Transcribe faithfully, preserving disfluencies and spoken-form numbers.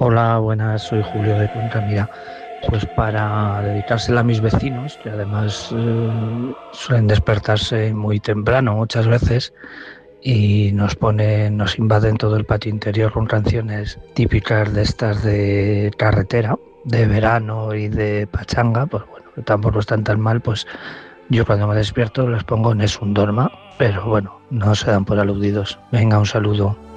Hola, buenas, soy Julio de Cuenca. Mira, pues para dedicársela a mis vecinos, que además eh, suelen despertarse muy temprano muchas veces y nos ponen, nos invaden todo el patio interior con canciones típicas de estas de carretera, de verano y de pachanga, pues bueno, que tampoco están tan mal, pues yo cuando me despierto les pongo Nessun Dorma, pero bueno, no se dan por aludidos. Venga, un saludo.